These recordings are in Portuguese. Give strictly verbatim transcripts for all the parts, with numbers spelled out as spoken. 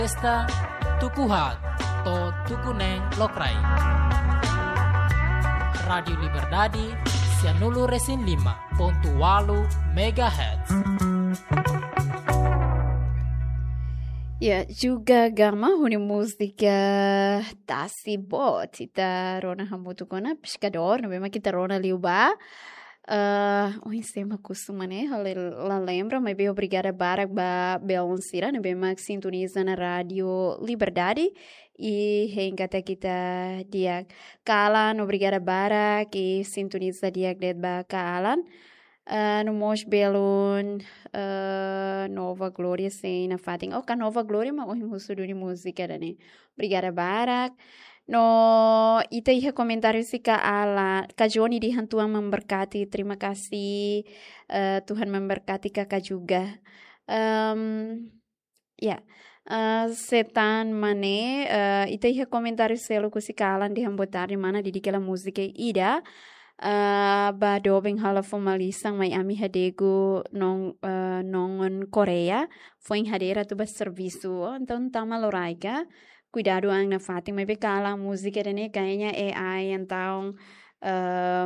Esta tukuhat to tukuneng lokrai. Radio Liberdade cianulu resin lima ponto walu megahertz. Ya, juga gama huni música tasi bot ita rona hamutu kona pescador, não bem kita rona liuba. Uh, o sistema costuma né, la lembra, mas bem obrigada Barak ba Beonsira, não bem mais sintoniza na rádio Liberdade e reencata kita dia Kalan, obrigada Barak e sintoniza dia det ba Kalan. Uh, no mos belon uh, Nova Glória sem na fatin oh, Nova Glória mas hoje musuh de música né obrigada Barak no ita ia comentário se ka ala ka Johnny dihan Tuhan memberkati terima kasih uh, Tuhan memberkati kakak juga um, ya yeah. Uh, setan mane uh, ita ia comentário selo ku si ka ala dihan botar di mana didikela música ida Uh, ba dobeng hala formalisang may ami hadego nong uh, nongon Korea foi hadera tu ba serviço então tama loraiga cuidado ang na fating may bekala música dene kayaknya A I então uh,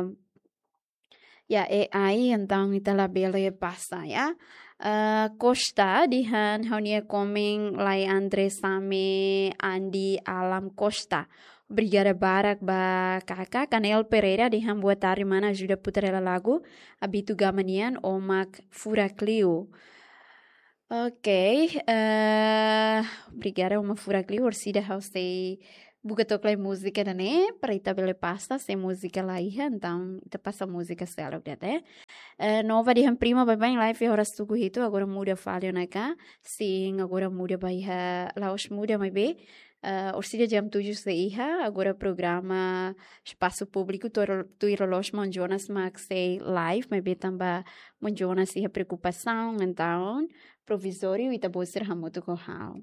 ya A I então itala bele passa ya uh, Costa dihan haunia coming lai Andre Same Andi Alam Costa. Obrigada Barak ba kakak Canel Pereira dihan boa tarde mana ajuda putrela lagu abitu gamanian omak Furaclio. Ok, uh, obrigada uma Furaclio orsida hausei buka toklai música dane para ita bele pasta sem música lá ia então ita passa música selo dete. Uh, nova dihan prima bye bye live horas tuku hito agora muda falho naka sim agora muda baiha laos muda mai be. Uh, Orsida jam tujuh seiha agora programa espaço público tu irolosh mon Jonas Maxei live mas betamba mon Jonas ia preocupação então provisório ita boser hamutu kohau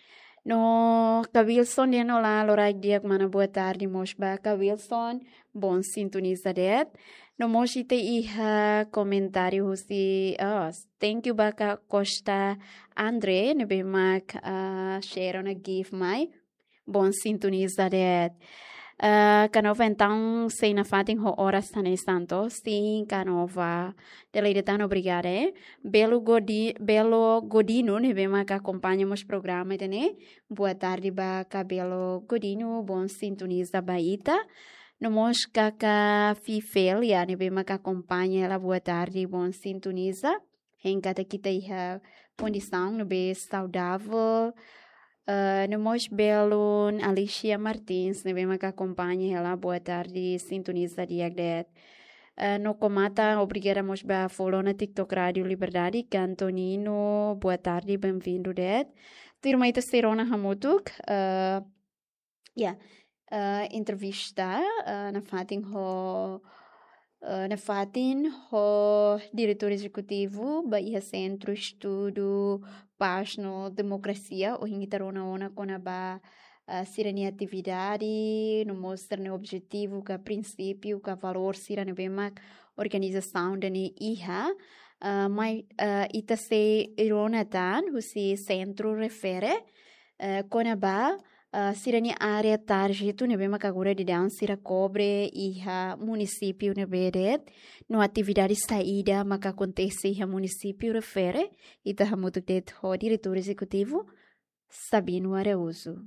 no Wilson dia no lá lorai dia mana boa tarde mosba Wilson bom sintoniza det no mos ite iha comentário husi oh, thank you baka Costa Andre nebe mak uh, share on a give my bom sintoniza det. Uh, kanova então sei na fatin ho horas tane santo sim kanova deleide tan obrigada eh? Belo Godi Belo Godino ne bema que acompanhamos programa tene boa tarde ba Belo Godino bom sintoniza baita no mos kaka Fifel ya ne bema que acompanha ela boa tarde bom sintoniza em cada kita iha condição no be saudável. Uh, no mos belon Alicia Martins ne bem que acompanha ela boa tarde sintoniza dia det uh, no comata obrigada mos ba follow na TikTok Radio Liberdade Cantonino boa tarde bem-vindo det turma ita serona hamutuk uh, yeah uh, entrevista uh, na fatin ho Uh, na fatin ho diretor executivo ba iha centro estudo paz no democracia o hingitarona ona kona ba uh, sirani atividade no mostra no objetivo ka princípio ka valor sirani bemak organização dani iha uh, mai uh, ita se ironatan husi centro refere uh, kona ba Uh, sirani área tarjeto nebe makagura de dan sira cobre iha município nebe det no atividade saída maka acontece iha município refere ita hamutu det ho diretor executivo Sabino Araújo.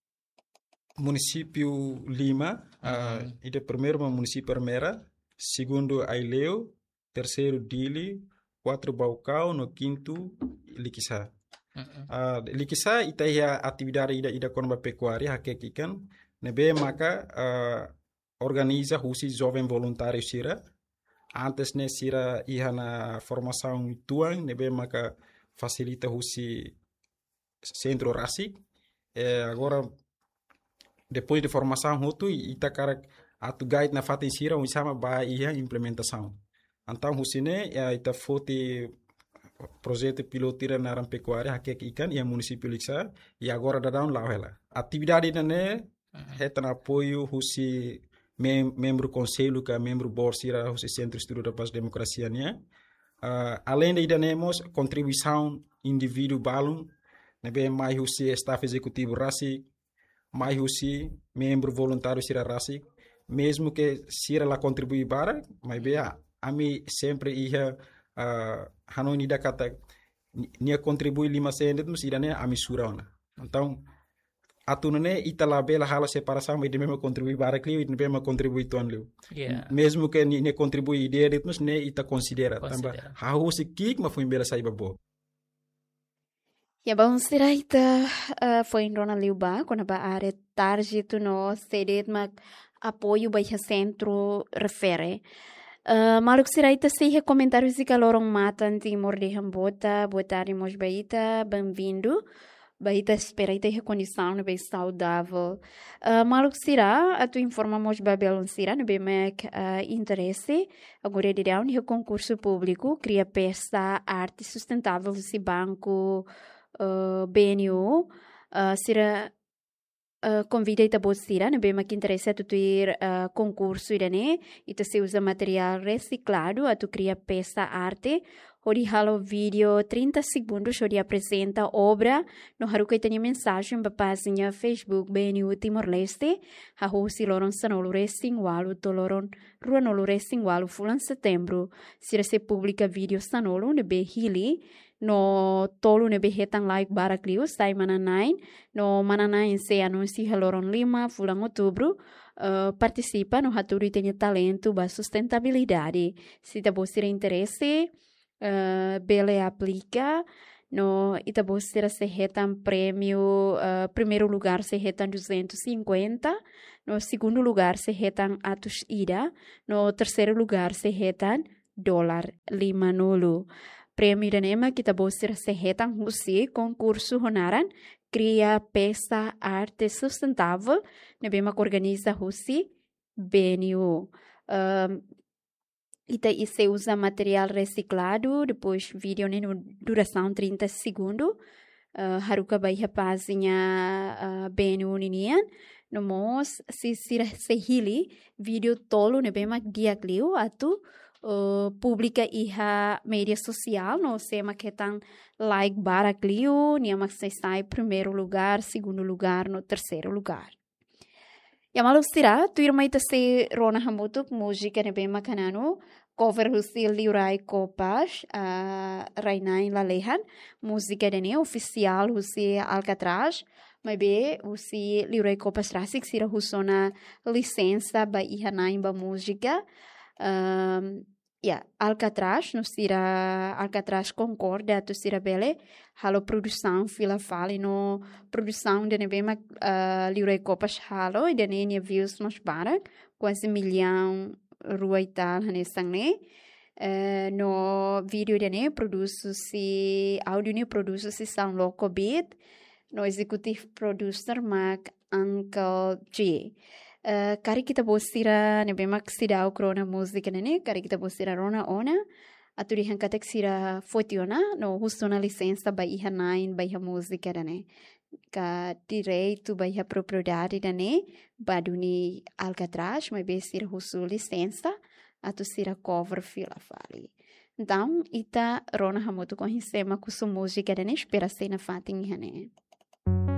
Município Lima, uh, ida primeiro município Armera, segundo Aileu, terceiro Dili, quatro Baucau, no quinto Liquissá. Uh, Likisa ita ia atividade ida ida konba pecuária hakek ikan nebe maka uh, organiza husi jovem voluntário sira antes ne sira iha na formação tuang nebe maka facilita husi centro rasi eh, agora depois de formação hutu ita karak atu guide na fatin sira um sama ba iha implementação então husine ya ita foti projeto piloto na pecuária hakek ikan e município Liksa e agora da down lá ela atividade né é na apoio husi mem membro conselho que membro borsira husi centro estudo da paz democracia né uh, além de nemos contribuição indivíduo balum Nebe mais husi staff executivo rasi, mais husi membro voluntário sira rasi, mesmo que sira lá contribui para, mas be a ami sempre ia uh, hanoni da kata nia contribui lima sendet mas irane ami surauna. Então atunane ita la bela hala separação mas de mesmo contribui para clio e de mesmo contribui ton liu. Yeah. Mesmo que ni contribui ideia det mas ne ita considera. Considera. Tamba ha husi kik ma foi bela saiba bo. Ya bang sira ita uh, foi em Rona Liuba, quando ba are tarde tu no sedet mag apoio ba centro refere. Uh, Maluk sira ita se comentários e calorong matan timor de Hambota, boa tarde mos baita, bem-vindo. Baita espera ita condição no bem saudável. Uh, Maluk sira a tu informamos babelon sira no bem mek uh, interesse agora de dar um concurso público cria peça arte sustentável se banco Uh, B N U uh, sira uh, convida ita bo sira ne bem que interessa tu ter uh, concurso irane ita se usa material reciclado a tu cria peça arte ori halo vídeo trinta segundos ori apresenta obra no haruka itanya mensagem ba página Facebook B N U Timor-Leste ha hosi loron sanolo racing walu toloron ruanolo racing walu fulan setembro sira se publica vídeo sanolo ne be hili no tolu ne behetan like barakliu sai mananain no mananain se anunci haloron lima fulan outubro uh, participa no haturi tenha talento ba sustentabilidade se ta você interesse uh, bele aplica no itabo será se retam prêmio uh, primeiro lugar se retam duzentos e cinquenta no segundo lugar se retam atos ida no terceiro lugar se retam dólar lima nulu. Prêmio da Nema kita bosir sehetan husi concurso honaran cria peça arte sustentável na bema que organiza husi B N U. Um, ita se usa material reciclado depois vídeo né no duração trinta segundos. Uh, haruka baiha página uh, B N U ninian no mos si sira sehili vídeo tolo ne bema dia clio atu Uh, publica iha mídia social, não sei mas que tan like bara clio, nem mas se sai primeiro lugar, segundo lugar, no terceiro lugar. E a malu sira, tu irmã ita se Rona Hamutuk, música ne bem macanano, cover husi liurai copas, uh, Rainain Lalehan, música de ne oficial husi Alcatraz, mas be husi liurai copas rasik sira husona licença ba iha nain ba música. Um, yeah, Alcatraz, no sira Alcatraz concorda, tu sira bele, halo produção fila fala, no produção de nebema uh, liurei copas halo, e de nenia views nos para, quase milhão rua e tal, hanesang ne, uh, no vídeo de ne, produz-se, áudio ne, produz-se São Loco Beat, no executive producer Mac Uncle G. Uh, kari kita bosira ne bemak sira ukrona música ne kari kita bosira rona ona aturi hankatek sira fotiona no hustona licença ba iha nine ba iha música ne ka direito ba iha propriedade ne baduni Alcatraz mas be sira husu licença atu sira cover fila fali então ita rona hamoto com hisema kusu música ne espera ser na fatin ne